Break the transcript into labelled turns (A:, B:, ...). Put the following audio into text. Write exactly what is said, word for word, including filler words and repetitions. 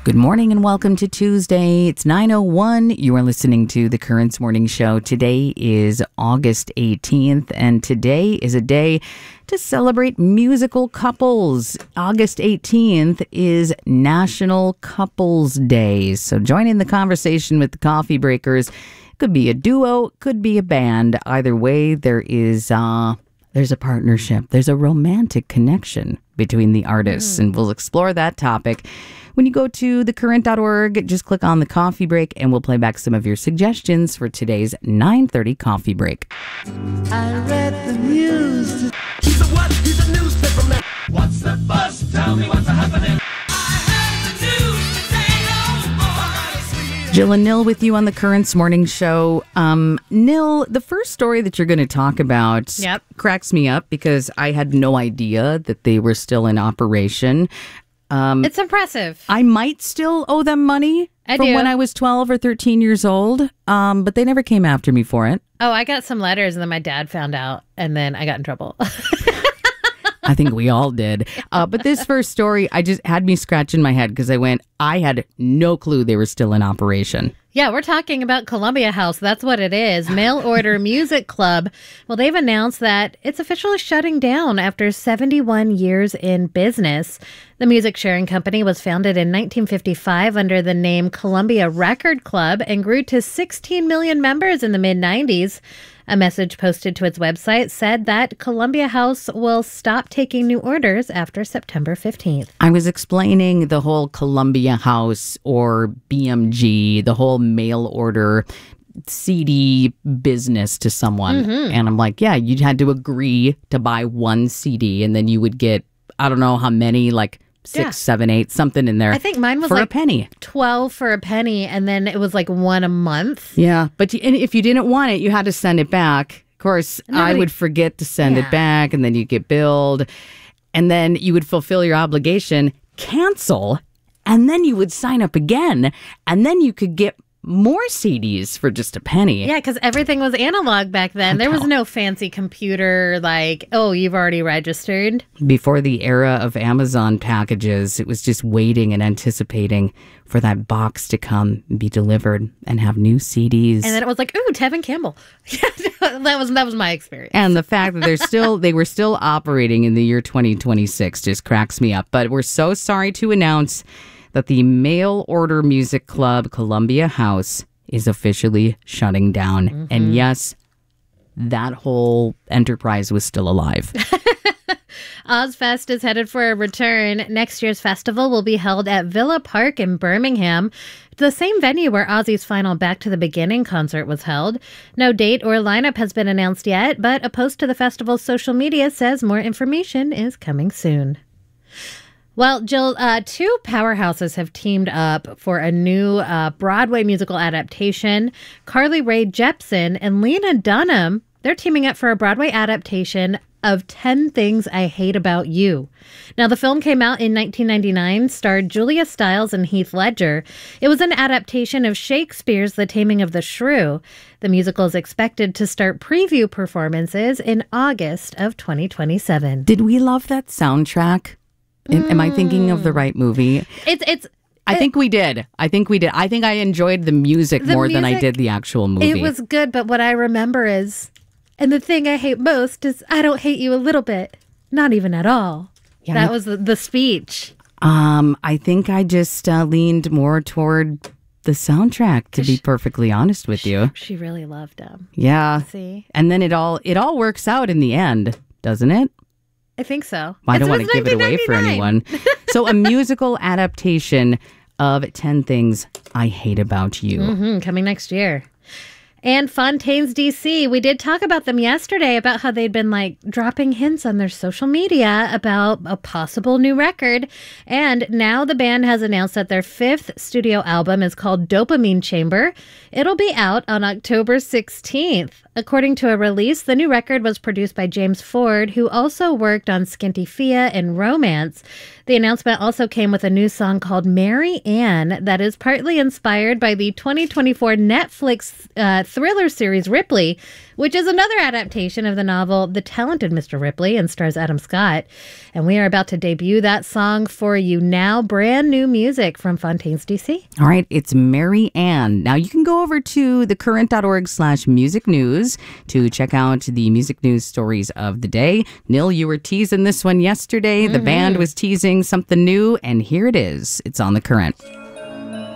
A: Good morning and welcome to Tuesday. It's nine oh one. You are listening to the Currents Morning Show. Today is August eighteenth, and today is a day to celebrate musical couples. August eighteenth is National Couples Day. So join in the conversation with the Coffee Breakers. Could be a duo, could be a band. Either way, there is uh, there's a partnership. There's a romantic connection between the artists, mm. and we'll explore that topic. When you go to the current dot org, just click on the coffee break and we'll play back some of your suggestions for today's nine thirty coffee break.
B: I read the news. He's a what? He's a newspaper man. What's the buzz? Tell me what's happening. I heard the news today.
A: Jill and Nil with you on the Currents Morning Show. Um, Nil, the first story that you're going to talk about
C: yep.
A: cracks me up because I had no idea that they were still in operation. Um,
C: it's impressive.
A: I might still owe them money
C: I
A: from
C: do.
A: when I was twelve or thirteen years old, um, but they never came after me for it.
C: Oh, I got some letters and then my dad found out and then I got in trouble.
A: I think we all did. Uh, but this first story, I just had me scratching my head because I went, I had no clue they were still in operation.
C: Yeah, we're talking about Columbia House. That's what it is. Mail Order Music Club. Well, they've announced that it's officially shutting down after seventy-one years in business. The music sharing company was founded in nineteen fifty-five under the name Columbia Record Club and grew to sixteen million members in the mid nineties. A message posted to its website said that Columbia House will stop taking new orders after September fifteenth.
A: I was explaining the whole Columbia House or B M G, the whole mail order C D business to someone. Mm-hmm. And I'm like, yeah, you had to agree to buy one C D and then you would get, I don't know how many, like six, yeah. seven, eight, something in there.
C: I think mine was
A: for
C: like
A: a penny.
C: twelve for a penny, and then it was like one a month.
A: Yeah, but you, and if you didn't want it, you had to send it back. Of course, Nobody, I would forget to send yeah. it back, and then you get billed, and then you would fulfill your obligation, cancel, and then you would sign up again, and then you could get more C Ds for just a penny.
C: Yeah, because everything was analog back then. There was no fancy computer like, oh, you've already registered.
A: Before the era of Amazon packages, it was just waiting and anticipating for that box to come, be delivered, and have new C Ds.
C: And then it was like, ooh, Tevin Campbell. Yeah, that was that was my experience.
A: And the fact that they're still they were still operating in the year twenty twenty-six just cracks me up. But we're so sorry to announce that the Mail Order Music Club Columbia House is officially shutting down. Mm-hmm. And yes, that whole enterprise was still alive.
C: Ozfest is headed for a return. Next year's festival will be held at Villa Park in Birmingham, the same venue where Ozzy's final Back to the Beginning concert was held. No date or lineup has been announced yet, but a post to the festival's social media says more information is coming soon. Well, Jill, uh, two powerhouses have teamed up for a new uh, Broadway musical adaptation. Carly Rae Jepsen and Lena Dunham, they're teaming up for a Broadway adaptation of ten Things I Hate About You. Now, the film came out in nineteen ninety-nine, starred Julia Stiles and Heath Ledger. It was an adaptation of Shakespeare's The Taming of the Shrew. The musical is expected to start preview performances in August of twenty twenty-seven.
A: Did we love that soundtrack? Am, am I thinking of the right movie?
C: It's it's.
A: I
C: it,
A: think we did. I think we did. I think I enjoyed the music
C: the
A: more
C: music, than
A: I did the actual movie.
C: It was good, but what I remember is, and the thing I hate most is I don't hate you a little bit, not even at all. Yeah, that was the, the speech.
A: Um, I think I just uh, leaned more toward the soundtrack, to be perfectly honest with
C: she,
A: you.
C: She really loved him.
A: Yeah.
C: See,
A: and then it all it all works out in the end, doesn't it?
C: I think so.
A: I don't want to give it away for anyone. So a musical adaptation of ten Things I Hate About You.
C: Mm-hmm, coming next year. And Fontaines D C, we did talk about them yesterday about how they'd been like dropping hints on their social media about a possible new record. And now the band has announced that their fifth studio album is called Dopamine Chamber. It'll be out on October sixteenth. According to a release, the new record was produced by James Ford, who also worked on Skinty Fia and Romance. The announcement also came with a new song called Mary Ann that is partly inspired by the twenty twenty-four Netflix uh, thriller series Ripley, which is another adaptation of the novel The Talented Mister Ripley and stars Adam Scott. And we are about to debut that song for you now. Brand new music from Fontaines D C.
A: All right, it's Mary Ann. Now you can go over to thecurrent.org slash music news to check out the music news stories of the day. Nil, you were teasing this one yesterday. Mm-hmm. The band was teasing something new, and here it is. It's on The Current.